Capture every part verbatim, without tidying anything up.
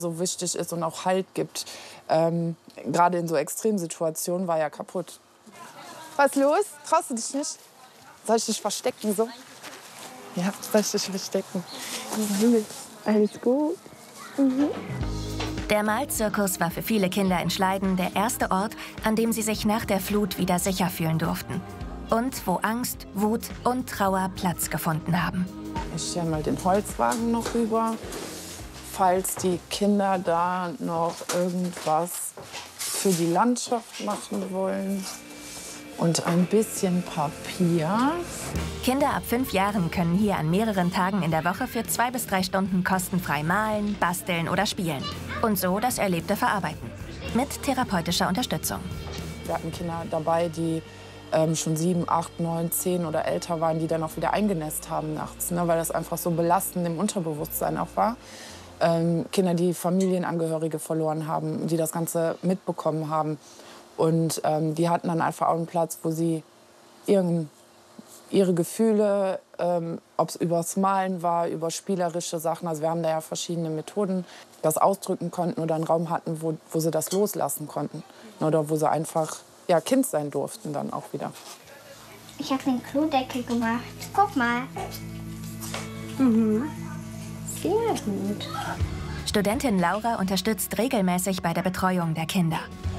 so wichtig ist und auch Halt gibt. Ähm, Gerade in so Extremsituationen war ja kaputt. Was ist los? Traust du dich nicht? Soll ich dich verstecken so? Ja, soll ich dich verstecken? Alles gut. Mhm. Der Malzirkus war für viele Kinder in Schleiden der erste Ort, an dem sie sich nach der Flut wieder sicher fühlen durften. Und wo Angst, Wut und Trauer Platz gefunden haben. Ich stelle mal den Holzwagen noch rüber, falls die Kinder da noch irgendwas für die Landschaft machen wollen. Und ein bisschen Papier. Kinder ab fünf Jahren können hier an mehreren Tagen in der Woche für zwei bis drei Stunden kostenfrei malen, basteln oder spielen. Und so das Erlebte verarbeiten. Mit therapeutischer Unterstützung. Wir hatten Kinder dabei, die ähm, schon sieben, acht, neun, zehn oder älter waren, die dann auch wieder eingenässt haben nachts, ne, weil das einfach so belastend im Unterbewusstsein auch war. Ähm, Kinder, die Familienangehörige verloren haben, die das Ganze mitbekommen haben. Und ähm, die hatten dann einfach auch einen Platz, wo sie ihren, ihre Gefühle, ähm, ob es übers Malen war, über spielerische Sachen, also wir haben da ja verschiedene Methoden, das ausdrücken konnten oder einen Raum hatten, wo, wo sie das loslassen konnten. Oder wo sie einfach ja, Kind sein durften dann auch wieder. Ich habe den Klodeckel gemacht. Guck mal. Mhm. Sehr gut. Studentin Laura unterstützt regelmäßig bei der Betreuung der Kinder.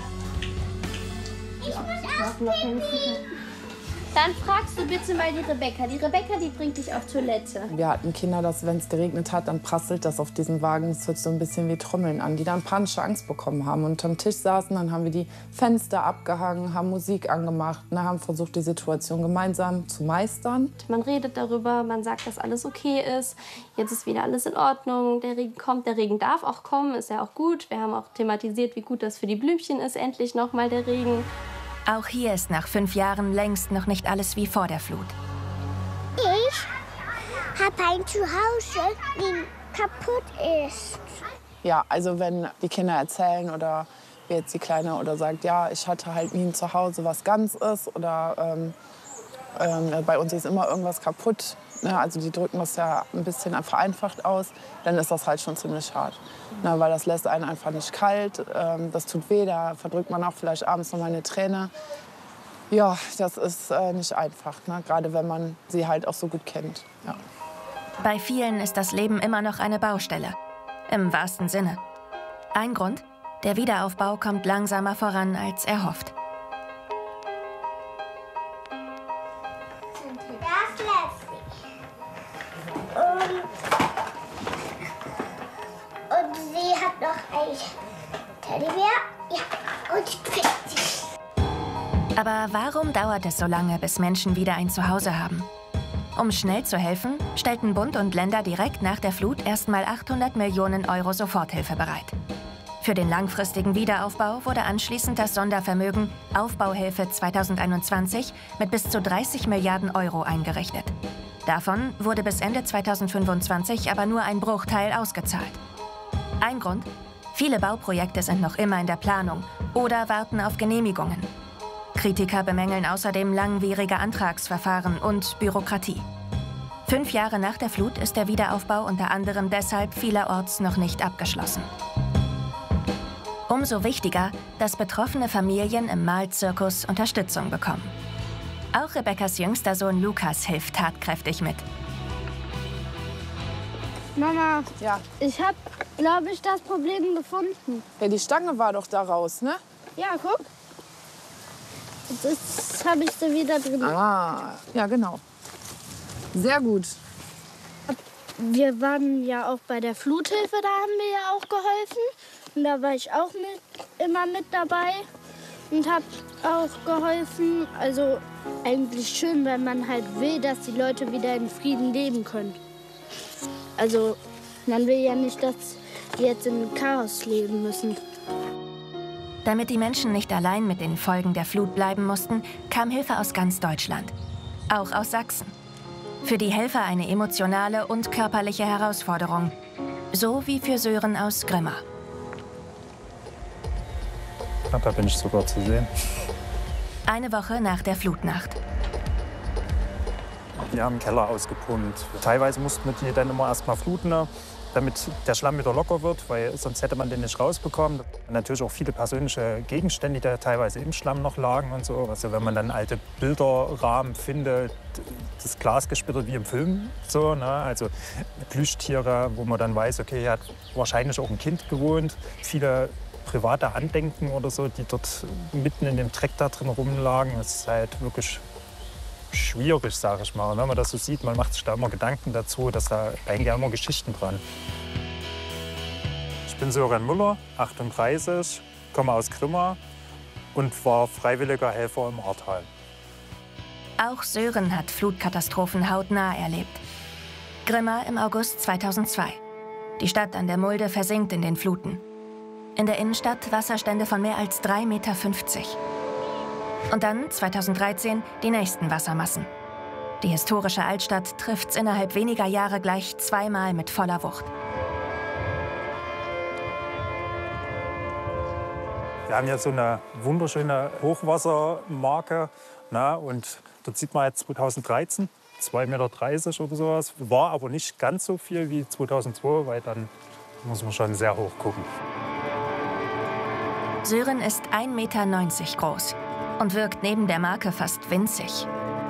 Ich muss aufstehen. Dann fragst du bitte mal die Rebecca. Die Rebecca, die bringt dich auf Toilette. Wir hatten Kinder, dass wenn es geregnet hat, dann prasselt das auf diesen Wagen. Es hört so ein bisschen wie Trommeln an, die dann panische Angst bekommen haben. Und am Tisch saßen, dann haben wir die Fenster abgehangen, haben Musik angemacht, ne, haben versucht, die Situation gemeinsam zu meistern. Man redet darüber, man sagt, dass alles okay ist. Jetzt ist wieder alles in Ordnung. Der Regen kommt, der Regen darf auch kommen, ist ja auch gut. Wir haben auch thematisiert, wie gut das für die Blümchen ist, endlich noch mal der Regen. Auch hier ist nach fünf Jahren längst noch nicht alles wie vor der Flut. Ich habe ein Zuhause, das kaputt ist. Ja, also wenn die Kinder erzählen oder wie jetzt die Kleine oder sagt, ja, ich hatte halt nie ein Zuhause, was ganz ist oder ähm, ähm, bei uns ist immer irgendwas kaputt. Ne? Also die drücken das ja ein bisschen vereinfacht aus, dann ist das halt schon ziemlich hart. Ne? Weil das lässt einen einfach nicht kalt, ähm, das tut weh, da verdrückt man auch vielleicht abends noch mal eine Träne. Ja, das ist äh, nicht einfach, ne? Gerade wenn man sie halt auch so gut kennt. Ja. Bei vielen ist das Leben immer noch eine Baustelle. Im wahrsten Sinne. Ein Grund, der Wiederaufbau kommt langsamer voran als erhofft. Das lässt sich. Und, und sie hat noch ein Teddybär. Ja, und sich. Aber warum dauert es so lange, bis Menschen wieder ein Zuhause haben? Um schnell zu helfen, stellten Bund und Länder direkt nach der Flut erstmal achthundert Millionen Euro Soforthilfe bereit. Für den langfristigen Wiederaufbau wurde anschließend das Sondervermögen Aufbauhilfe zweitausendeinundzwanzig mit bis zu dreißig Milliarden Euro eingerichtet. Davon wurde bis Ende zweitausendfünfundzwanzig aber nur ein Bruchteil ausgezahlt. Ein Grund? Viele Bauprojekte sind noch immer in der Planung oder warten auf Genehmigungen. Kritiker bemängeln außerdem langwierige Antragsverfahren und Bürokratie. Fünf Jahre nach der Flut ist der Wiederaufbau unter anderem deshalb vielerorts noch nicht abgeschlossen. Umso wichtiger, dass betroffene Familien im Malzirkus Unterstützung bekommen. Auch Rebeckas jüngster Sohn Lukas hilft tatkräftig mit. Mama, Ja. ich habe, glaube ich, das Problem gefunden. Ja, die Stange war doch da raus, ne? Ja, guck. Jetzt habe ich sie wieder drin. Ah, ja, genau. Sehr gut. Wir waren ja auch bei der Fluthilfe, da haben wir ja auch geholfen. Und da war ich auch mit, immer mit dabei und habe auch geholfen. Also eigentlich schön, wenn man halt will, dass die Leute wieder in Frieden leben können. Also man will ja nicht, dass die jetzt in Chaos leben müssen. Damit die Menschen nicht allein mit den Folgen der Flut bleiben mussten, kam Hilfe aus ganz Deutschland. Auch aus Sachsen. Für die Helfer eine emotionale und körperliche Herausforderung. So wie für Sören aus Grimma. Ja, da bin ich sogar zu sehen. Eine Woche nach der Flutnacht. Wir haben den Keller ausgepumpt. Teilweise mussten wir die dann immer erst mal fluten. damit der Schlamm wieder locker wird, weil sonst hätte man den nicht rausbekommen. Und natürlich auch viele persönliche Gegenstände, die da teilweise im Schlamm noch lagen und so. Also wenn man dann alte Bilderrahmen findet, das Glas gesplittert wie im Film, so, ne? Also Plüschtiere, wo man dann weiß, okay, hier hat wahrscheinlich auch ein Kind gewohnt. Viele private Andenken oder so, die dort mitten in dem Dreck da drin rumlagen. Das ist halt wirklich schwierig, sage ich mal. Und wenn man das so sieht, man macht sich da immer Gedanken dazu, dass da hängen ja immer Geschichten dran. Ich bin Sören Müller, achtunddreißig, komme aus Grimma und war freiwilliger Helfer im Ahrtal. Auch Sören hat Flutkatastrophen hautnah erlebt. Grimma im August zweitausendzwei. Die Stadt an der Mulde versinkt in den Fluten. In der Innenstadt Wasserstände von mehr als drei Komma fünfzig Meter. Und dann, zweitausenddreizehn, die nächsten Wassermassen. Die historische Altstadt trifft's innerhalb weniger Jahre gleich zweimal mit voller Wucht. Wir haben ja so eine wunderschöne Hochwassermarke. Na, und dort sieht man jetzt zweitausenddreizehn, zwei Komma dreißig Meter oder sowas. War aber nicht ganz so viel wie zweitausendzwei, weil dann muss man schon sehr hoch gucken. Sören ist ein Komma neunzig Meter groß und wirkt neben der Marke fast winzig.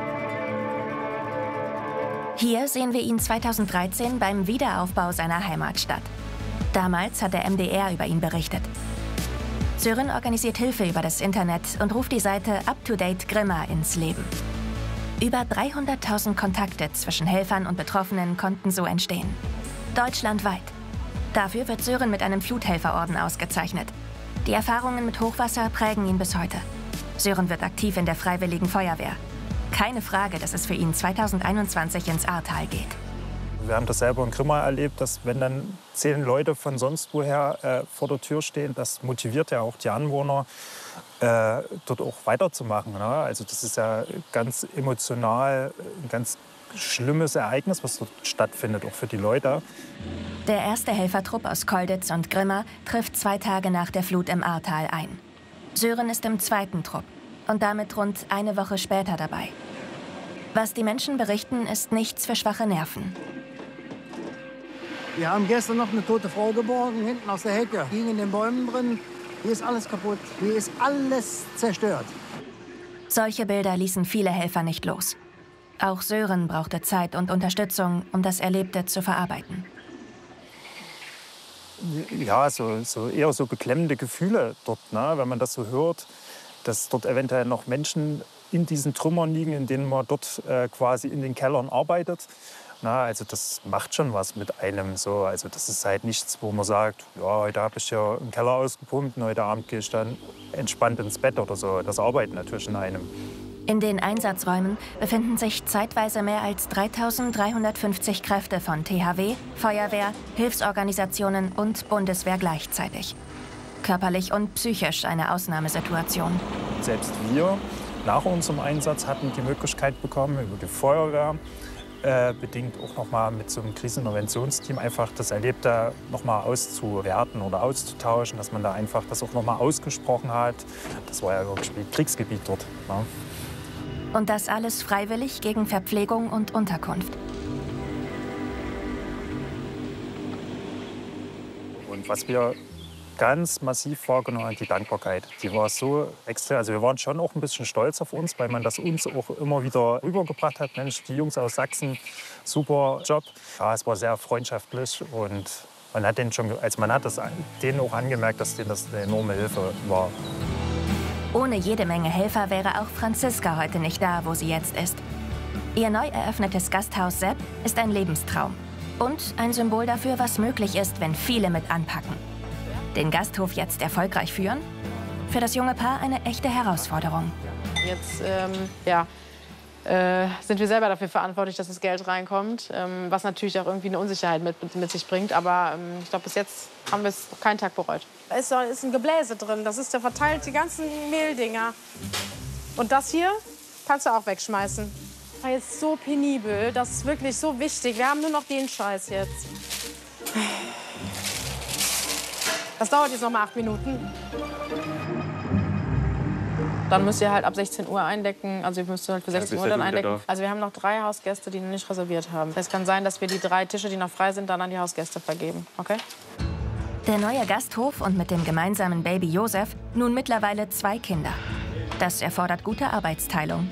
Hier sehen wir ihn zweitausenddreizehn beim Wiederaufbau seiner Heimatstadt. Damals hat der M D R über ihn berichtet. Sören organisiert Hilfe über das Internet und ruft die Seite UpToDate Grimma ins Leben. Über dreihunderttausend Kontakte zwischen Helfern und Betroffenen konnten so entstehen. Deutschlandweit. Dafür wird Sören mit einem Fluthelferorden ausgezeichnet. Die Erfahrungen mit Hochwasser prägen ihn bis heute. Sören wird aktiv in der Freiwilligen Feuerwehr. Keine Frage, dass es für ihn zweitausendeinundzwanzig ins Ahrtal geht. Wir haben das selber in Grimma erlebt, dass wenn dann zehn Leute von sonst woher äh, vor der Tür stehen, das motiviert ja auch die Anwohner, äh, dort auch weiterzumachen. Ne? Also das ist ja ganz emotional ein ganz schlimmes Ereignis, was dort stattfindet, auch für die Leute. Der erste Helfertrupp aus Kolditz und Grimma trifft zwei Tage nach der Flut im Ahrtal ein. Sören ist im zweiten Trupp und damit rund eine Woche später dabei. Was die Menschen berichten, ist nichts für schwache Nerven. Wir haben gestern noch eine tote Frau geborgen, hinten aus der Hecke. Ging in den Bäumen drin. Hier ist alles kaputt. Hier ist alles zerstört. Solche Bilder ließen viele Helfer nicht los. Auch Sören brauchte Zeit und Unterstützung, um das Erlebte zu verarbeiten. Ja, so, so eher so beklemmende Gefühle dort, ne? Wenn man das so hört, dass dort eventuell noch Menschen in diesen Trümmern liegen, in denen man dort äh, quasi in den Kellern arbeitet. Na, also das macht schon was mit einem so. Also das ist halt nichts, wo man sagt, ja, heute habe ich ja im Keller ausgepumpt und heute Abend gehe ich dann entspannt ins Bett oder so. Das arbeitet natürlich in einem. In den Einsatzräumen befinden sich zeitweise mehr als dreitausenddreihundertfünfzig Kräfte von T H W, Feuerwehr, Hilfsorganisationen und Bundeswehr gleichzeitig. Körperlich und psychisch eine Ausnahmesituation. Selbst wir nach unserem Einsatz hatten die Möglichkeit bekommen, über die Feuerwehr, äh, bedingt auch noch mal mit so einem Kriseninterventionsteam einfach das Erlebte noch mal auszuwerten oder auszutauschen, dass man da einfach das auch noch mal ausgesprochen hat. Das war ja wirklich wie Kriegsgebiet dort. Ne? Und das alles freiwillig gegen Verpflegung und Unterkunft. Und was wir ganz massiv wahrgenommen haben, die Dankbarkeit. Die war so extrem. Also wir waren schon auch ein bisschen stolz auf uns, weil man das uns auch immer wieder rübergebracht hat. Mensch, die Jungs aus Sachsen, super Job. Ja, es war sehr freundschaftlich und man hat, den schon, also man hat das denen auch angemerkt, dass denen das eine enorme Hilfe war. Ohne jede Menge Helfer wäre auch Franziska heute nicht da, wo sie jetzt ist. Ihr neu eröffnetes Gasthaus Sepp ist ein Lebenstraum. Und ein Symbol dafür, was möglich ist, wenn viele mit anpacken. Den Gasthof jetzt erfolgreich führen? Für das junge Paar eine echte Herausforderung. Jetzt ähm, ja, äh, sind wir selber dafür verantwortlich, dass das Geld reinkommt. Ähm, was natürlich auch irgendwie eine Unsicherheit mit, mit sich bringt. Aber ähm, ich glaube, bis jetzt haben wir es noch keinen Tag bereut. Da ist, ist ein Gebläse drin. Das ist der verteilt die ganzen Mehldinger. Und das hier kannst du auch wegschmeißen. Das war jetzt so penibel. Das ist wirklich so wichtig. Wir haben nur noch den Scheiß jetzt. Das dauert jetzt noch mal acht Minuten. Dann müsst ihr halt ab sechzehn Uhr eindecken. Also ihr müsst halt für sechzehn Uhr dann eindecken. Also wir haben noch drei Hausgäste, die noch nicht reserviert haben. Es kann sein, dass wir die drei Tische, die noch frei sind, dann an die Hausgäste vergeben. Okay? Der neue Gasthof und mit dem gemeinsamen Baby Josef nun mittlerweile zwei Kinder. Das erfordert gute Arbeitsteilung.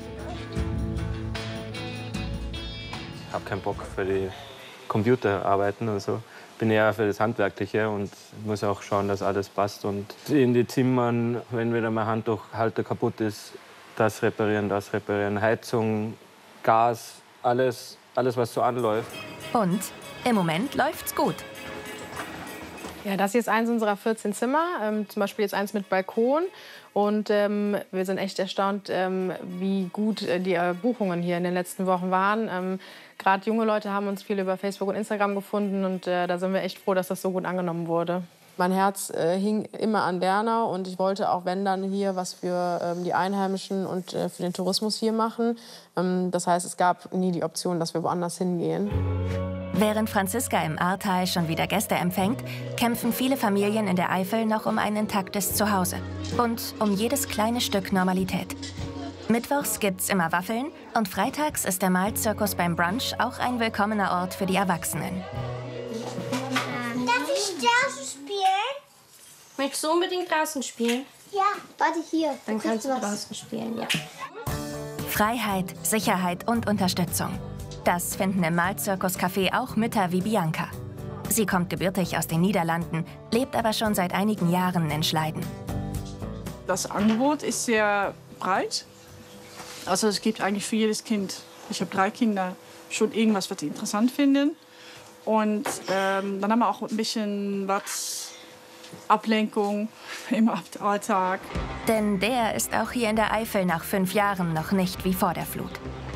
Ich habe keinen Bock für die Computer arbeiten oder so. Ich bin eher für das Handwerkliche und muss auch schauen, dass alles passt. Und in die Zimmern, wenn wieder mein Handtuchhalter kaputt ist, das reparieren, das reparieren. Heizung, Gas, alles, alles was so anläuft. Und im Moment läuft's gut. Ja, das hier ist eins unserer vierzehn Zimmer, ähm, zum Beispiel jetzt eins mit Balkon. Und ähm, wir sind echt erstaunt, ähm, wie gut äh, die äh, Buchungen hier in den letzten Wochen waren. Ähm, Gerade junge Leute haben uns viel über Facebook und Instagram gefunden und äh, da sind wir echt froh, dass das so gut angenommen wurde. Mein Herz äh, hing immer an Bernau und ich wollte auch, wenn dann hier was für ähm, die Einheimischen und äh, für den Tourismus hier machen. Ähm, das heißt, es gab nie die Option, dass wir woanders hingehen. Während Franziska im Ahrtal schon wieder Gäste empfängt, kämpfen viele Familien in der Eifel noch um ein intaktes Zuhause und um jedes kleine Stück Normalität. Mittwochs gibt's immer Waffeln und freitags ist der Malzirkus beim Brunch auch ein willkommener Ort für die Erwachsenen. Darf ich draußen spielen? Möchtest du unbedingt draußen spielen? Ja, warte hier. Dann kannst du draußen spielen, ja. Freiheit, Sicherheit und Unterstützung. Das finden im Malzirkus-Café auch Mütter wie Bianca. Sie kommt gebürtig aus den Niederlanden, lebt aber schon seit einigen Jahren in Schleiden. Das Angebot ist sehr breit. Also es gibt eigentlich für jedes Kind, ich habe drei Kinder, schon irgendwas, was sie interessant finden. Und ähm, dann haben wir auch ein bisschen was Ablenkung im Alltag. Denn der ist auch hier in der Eifel nach fünf Jahren noch nicht wie vor der Flut.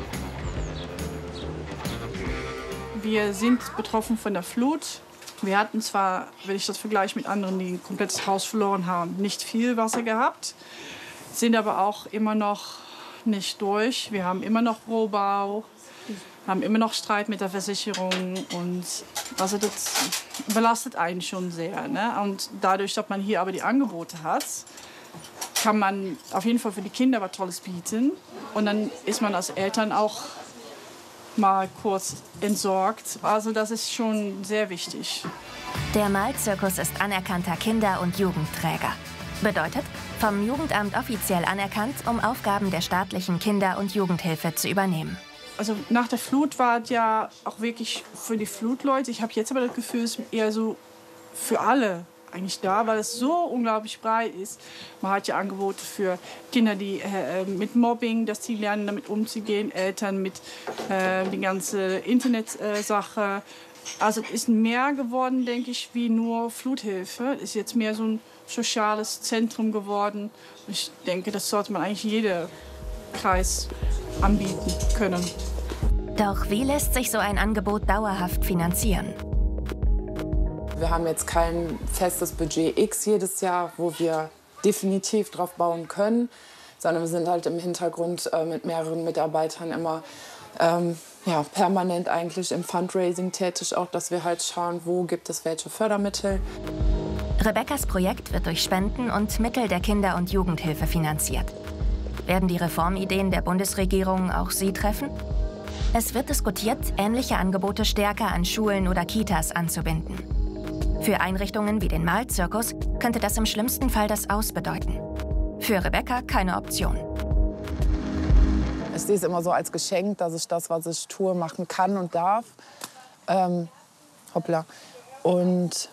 Wir sind betroffen von der Flut. Wir hatten zwar, wenn ich das vergleiche mit anderen, die ein komplettes Haus verloren haben, nicht viel Wasser gehabt, sind aber auch immer noch nicht durch. Wir haben immer noch Rohbau, haben immer noch Streit mit der Versicherung und also das belastet einen schon sehr. Ne? Und dadurch, dass man hier aber die Angebote hat, kann man auf jeden Fall für die Kinder was Tolles bieten. Und dann ist man als Eltern auch mal kurz entsorgt. Also das ist schon sehr wichtig. Der Malzirkus ist anerkannter Kinder- und Jugendträger. Bedeutet, vom Jugendamt offiziell anerkannt, um Aufgaben der staatlichen Kinder- und Jugendhilfe zu übernehmen. Also nach der Flut war es ja auch wirklich für die Flutleute. Ich habe jetzt aber das Gefühl, es ist eher so für alle eigentlich da, weil es so unglaublich breit ist. Man hat ja Angebote für Kinder, die äh, mit Mobbing, dass sie lernen, damit umzugehen, Eltern mit äh, die ganze Internetsache. Äh, also es ist mehr geworden, denke ich, wie nur Fluthilfe. Es ist jetzt mehr so ein soziales Zentrum geworden. Ich denke, das sollte man eigentlich jeder Kreis anbieten können. Doch wie lässt sich so ein Angebot dauerhaft finanzieren? Wir haben jetzt kein festes Budget X jedes Jahr, wo wir definitiv drauf bauen können, sondern wir sind halt im Hintergrund äh, mit mehreren Mitarbeitern immer ähm, ja, permanent eigentlich im Fundraising tätig, auch dass wir halt schauen, wo gibt es welche Fördermittel. Rebekkas Projekt wird durch Spenden und Mittel der Kinder- und Jugendhilfe finanziert. Werden die Reformideen der Bundesregierung auch Sie treffen? Es wird diskutiert, ähnliche Angebote stärker an Schulen oder Kitas anzubinden. Für Einrichtungen wie den Malzirkus könnte das im schlimmsten Fall das Aus bedeuten. Für Rebekka keine Option. Ich sehe es immer so als Geschenk, dass ich das, was ich tue, machen kann und darf. Ähm, hoppla. Und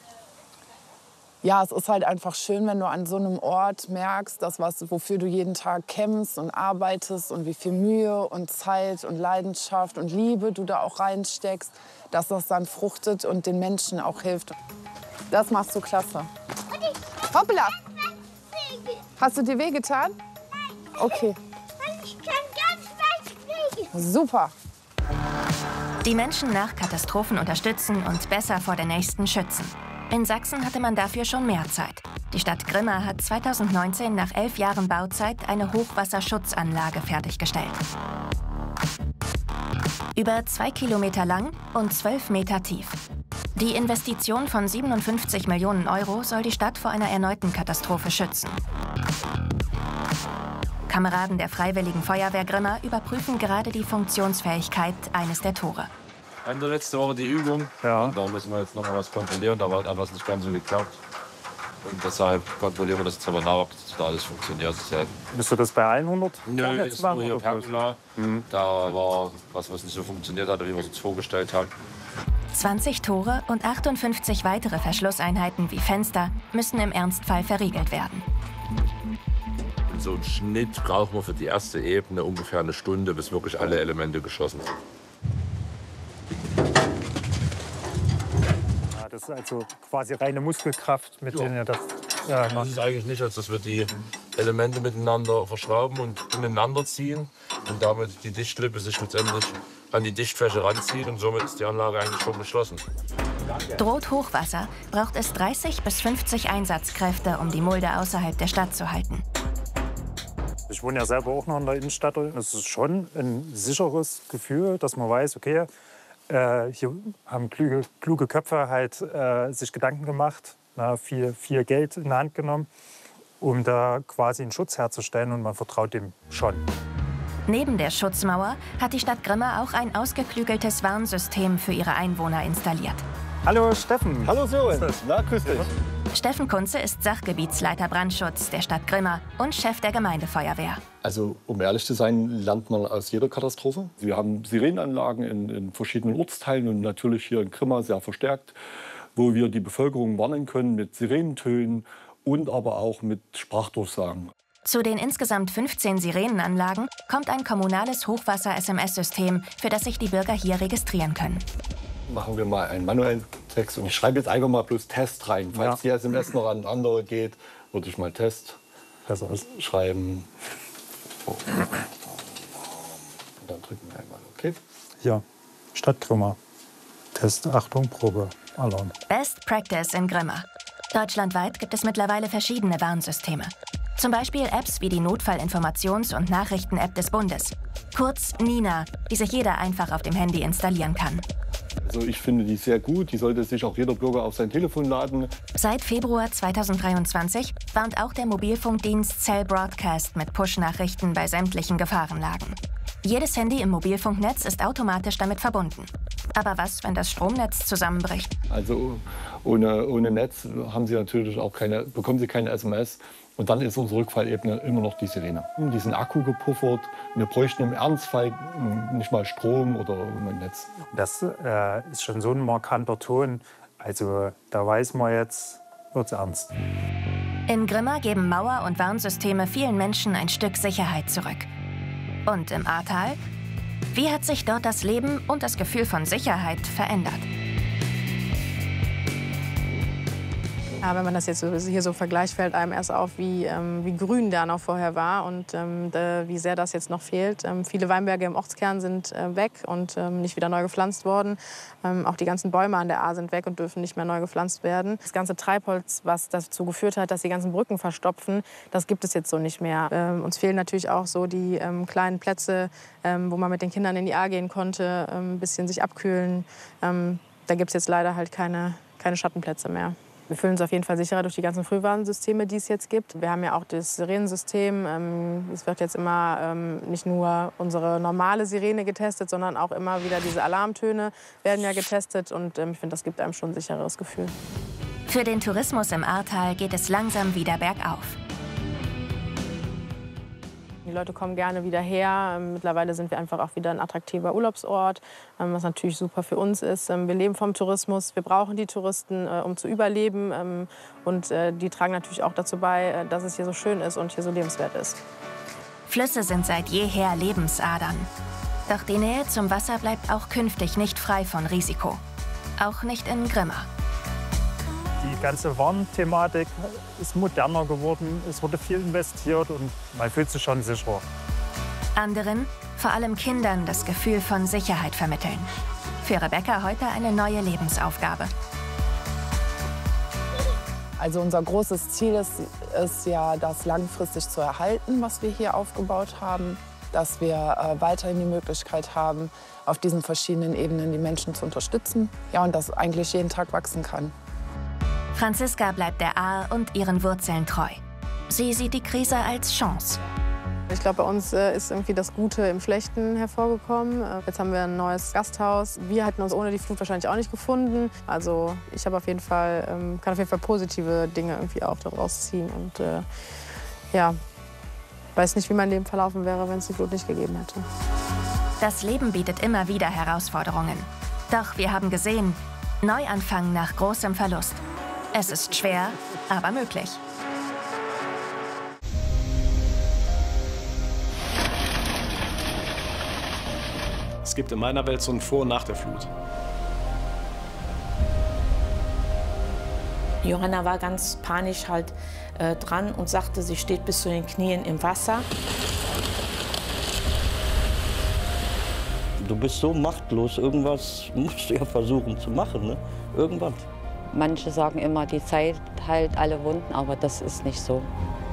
ja, es ist halt einfach schön, wenn du an so einem Ort merkst, dass was, wofür du jeden Tag kämpfst und arbeitest und wie viel Mühe und Zeit und Leidenschaft und Liebe du da auch reinsteckst, dass das dann fruchtet und den Menschen auch hilft. Das machst du klasse. Hoppla! Hast du dir wehgetan? Okay. Ich kann ganz weit fliegen. Super. Die Menschen nach Katastrophen unterstützen und besser vor der nächsten schützen. In Sachsen hatte man dafür schon mehr Zeit. Die Stadt Grimma hat zweitausendneunzehn nach elf Jahren Bauzeit eine Hochwasserschutzanlage fertiggestellt. Über zwei Kilometer lang und zwölf Meter tief. Die Investition von siebenundfünfzig Millionen Euro soll die Stadt vor einer erneuten Katastrophe schützen. Kameraden der Freiwilligen Feuerwehr Grimma überprüfen gerade die Funktionsfähigkeit eines der Tore. Wir hatten letzte Woche die Übung. Ja. Da müssen wir jetzt noch mal was kontrollieren. Da hat etwas nicht ganz so geklappt. Und deshalb kontrollieren wir das jetzt aber nach, ob das da alles funktioniert. Ja. Müsst du das bei hundert? Nö, ist nur hier Pergola. Mhm. Da war was, was nicht so funktioniert hat, wie wir es uns vorgestellt haben. zwanzig Tore und achtundfünfzig weitere Verschlusseinheiten wie Fenster müssen im Ernstfall verriegelt werden. So im Schnitt brauchen wir für die erste Ebene ungefähr eine Stunde, bis wirklich alle Elemente geschossen sind. Ja, das ist also quasi reine Muskelkraft, mit ja. denen ihr das ja, macht. Das ist eigentlich nicht, als dass wir die Elemente miteinander verschrauben und ineinander ziehen und damit die Dichtlippe sich letztendlich an die Dichtfläche ranzieht und somit ist die Anlage eigentlich schon geschlossen. Droht Hochwasser, braucht es dreißig bis fünfzig Einsatzkräfte, um die Mulde außerhalb der Stadt zu halten. Ich wohne ja selber auch noch in der Innenstadt. Es ist schon ein sicheres Gefühl, dass man weiß, okay, äh, hier haben kluge, kluge Köpfe halt äh, sich Gedanken gemacht, na, viel, viel Geld in die Hand genommen, um da quasi einen Schutz herzustellen und man vertraut dem schon. Neben der Schutzmauer hat die Stadt Grimma auch ein ausgeklügeltes Warnsystem für ihre Einwohner installiert. Hallo Steffen. Hallo Sören. Na, grüß dich. Steffen Kunze ist Sachgebietsleiter Brandschutz der Stadt Grimma und Chef der Gemeindefeuerwehr. Also, um ehrlich zu sein, lernt man aus jeder Katastrophe. Wir haben Sirenenanlagen in, in verschiedenen Ortsteilen und natürlich hier in Grimma sehr verstärkt, wo wir die Bevölkerung warnen können mit Sirenentönen und aber auch mit Sprachdurchsagen. Zu den insgesamt fünfzehn Sirenenanlagen kommt ein kommunales Hochwasser-S M S-System, für das sich die Bürger hier registrieren können. Machen wir mal einen manuellen Text und ich schreibe jetzt einfach mal bloß Test rein. Falls ja. die S M S noch an andere geht, würde ich mal Test schreiben. Oh. Und dann drücken wir einmal OK. Ja, Stadt Grimma. Test, Achtung, Probe, Alarm. Best Practice in Grimma. Deutschlandweit gibt es mittlerweile verschiedene Warnsysteme. Zum Beispiel Apps wie die Notfallinformations- und Nachrichten-App des Bundes. Kurz Nina, die sich jeder einfach auf dem Handy installieren kann. Also ich finde die sehr gut. Die sollte sich auch jeder Bürger auf sein Telefon laden. Seit Februar zweitausenddreiundzwanzig warnt auch der Mobilfunkdienst Cell Broadcast mit Push-Nachrichten bei sämtlichen Gefahrenlagen. Jedes Handy im Mobilfunknetz ist automatisch damit verbunden. Aber was, wenn das Stromnetz zusammenbricht? Also ohne, ohne Netz haben Sie natürlich auch keine, bekommen Sie keine S M S. Und dann ist unsere Rückfallebene immer noch die Sirene. Diesen Akku gepuffert. Wir bräuchten im Ernstfall nicht mal Strom oder ein Netz. Das äh, ist schon so ein markanter Ton. Also da weiß man jetzt, wird's ernst. In Grimma geben Mauer- und Warnsysteme vielen Menschen ein Stück Sicherheit zurück. Und im Ahrtal? Wie hat sich dort das Leben und das Gefühl von Sicherheit verändert? Ja, wenn man das jetzt hier so vergleicht, fällt einem erst auf, wie, ähm, wie grün der noch vorher war und ähm, de, wie sehr das jetzt noch fehlt. Ähm, viele Weinberge im Ortskern sind äh, weg und ähm, nicht wieder neu gepflanzt worden. Ähm, auch die ganzen Bäume an der Ahr sind weg und dürfen nicht mehr neu gepflanzt werden. Das ganze Treibholz, was dazu geführt hat, dass die ganzen Brücken verstopfen, das gibt es jetzt so nicht mehr. Ähm, uns fehlen natürlich auch so die ähm, kleinen Plätze, ähm, wo man mit den Kindern in die Ahr gehen konnte, ähm, ein bisschen sich abkühlen. Ähm, da gibt es jetzt leider halt keine, keine Schattenplätze mehr. Wir fühlen uns auf jeden Fall sicherer durch die ganzen Frühwarnsysteme, die es jetzt gibt. Wir haben ja auch das Sirenensystem. Es wird jetzt immer nicht nur unsere normale Sirene getestet, sondern auch immer wieder diese Alarmtöne werden ja getestet. Und ich finde, das gibt einem schon ein sichereres Gefühl. Für den Tourismus im Ahrtal geht es langsam wieder bergauf. Die Leute kommen gerne wieder her. Mittlerweile sind wir einfach auch wieder ein attraktiver Urlaubsort, was natürlich super für uns ist. Wir leben vom Tourismus, wir brauchen die Touristen, um zu überleben. Und die tragen natürlich auch dazu bei, dass es hier so schön ist und hier so lebenswert ist. Flüsse sind seit jeher Lebensadern. Doch die Nähe zum Wasser bleibt auch künftig nicht frei von Risiko. Auch nicht in Grimma. Die ganze Warnthematik ist moderner geworden, es wurde viel investiert und man fühlt sich schon sicherer. Anderen, vor allem Kindern, das Gefühl von Sicherheit vermitteln. Für Rebecca heute eine neue Lebensaufgabe. Also unser großes Ziel ist, ist ja, das langfristig zu erhalten, was wir hier aufgebaut haben. Dass wir äh, weiterhin die Möglichkeit haben, auf diesen verschiedenen Ebenen die Menschen zu unterstützen. Ja, und das eigentlich jeden Tag wachsen kann. Franziska bleibt der Ahr und ihren Wurzeln treu. Sie sieht die Krise als Chance. Ich glaube, bei uns äh, ist irgendwie das Gute im Schlechten hervorgekommen. Äh, jetzt haben wir ein neues Gasthaus. Wir hätten uns ohne die Flut wahrscheinlich auch nicht gefunden. Also ich habe auf jeden Fall, ähm, kann auf jeden Fall positive Dinge irgendwie auch daraus ziehen. Und äh, ja, weiß nicht, wie mein Leben verlaufen wäre, wenn es die Flut nicht gegeben hätte. Das Leben bietet immer wieder Herausforderungen. Doch wir haben gesehen, Neuanfang nach großem Verlust. Es ist schwer, aber möglich. Es gibt in meiner Welt so ein Vor- und Nach der Flut. Johanna war ganz panisch halt äh, dran und sagte, sie steht bis zu den Knien im Wasser. Du bist so machtlos, irgendwas musst du ja versuchen zu machen, ne? Irgendwann. Manche sagen immer, die Zeit heilt alle Wunden, aber das ist nicht so.